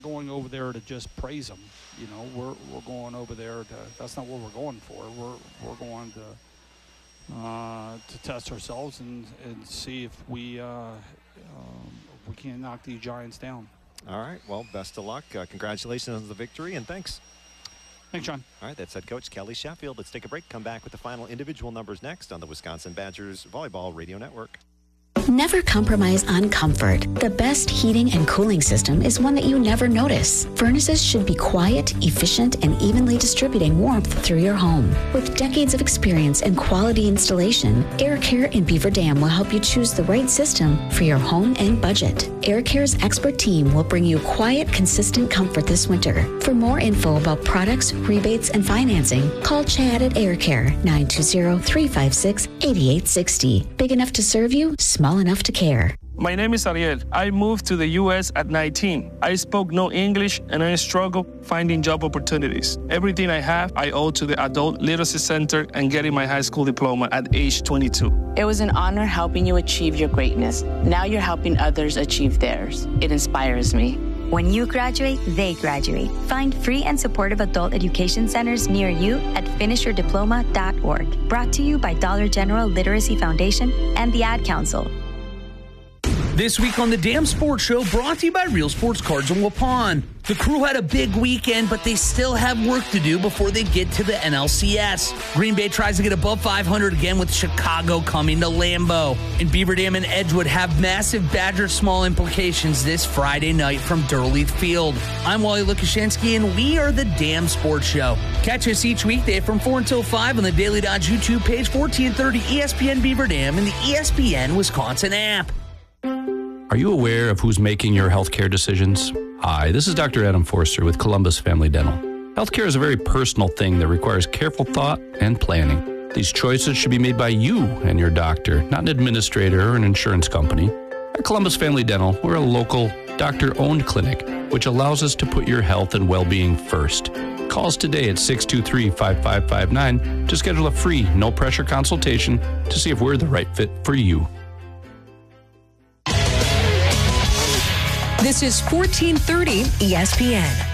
going over there to just praise them. You know, we're going over there to, that's not what we're going for. We're going to test ourselves and see if we can knock these Giants down. All right. Well, best of luck. Congratulations on the victory, and thanks. Thanks, John. All right, that's head coach Kelly Sheffield. Let's take a break. Come back with the final individual numbers next on the Wisconsin Badgers Volleyball Radio Network. Never compromise on comfort. The best heating and cooling system is one that you never notice. Furnaces should be quiet, efficient, and evenly distributing warmth through your home. With decades of experience and quality installation, Air Care in Beaver Dam will help you choose the right system for your home and budget. Air Care's expert team will bring you quiet, consistent comfort this winter. For more info about products, rebates, and financing, call Chad at Air Care, 920-356-8860. Big enough to serve you, small enough to care. My name is Ariel. I moved to the U.S. at 19. I spoke no English and I struggled finding job opportunities. Everything I have, I owe to the Adult Literacy Center and getting my high school diploma at age 22. It was an honor helping you achieve your greatness. Now you're helping others achieve theirs. It inspires me. When you graduate, they graduate. Find free and supportive adult education centers near you at finishyourdiploma.org. Brought to you by Dollar General Literacy Foundation and the Ad Council. This week on the Dam Sports Show, brought to you by Real Sports Cards in Waupun. The Crew had a big weekend, but they still have work to do before they get to the NLCS. Green Bay tries to get above 500 again with Chicago coming to Lambeau. And Beaver Dam and Edgewood have massive Badger Small implications this Friday night from Durleith Field. I'm Wally Lukashenski, and we are the Dam Sports Show. Catch us each weekday from 4 until 5 on the Daily Dodge YouTube page, 1430 ESPN Beaver Dam, and the ESPN Wisconsin app. Are you aware of who's making your healthcare decisions? Hi, this is Dr. Adam Forster with Columbus Family Dental. Healthcare is a very personal thing that requires careful thought and planning. These choices should be made by you and your doctor, not an administrator or an insurance company. At Columbus Family Dental, we're a local, doctor-owned clinic, which allows us to put your health and well-being first. Call us today at 623-5559 to schedule a free, no-pressure consultation to see if we're the right fit for you. This is 1430 ESPN.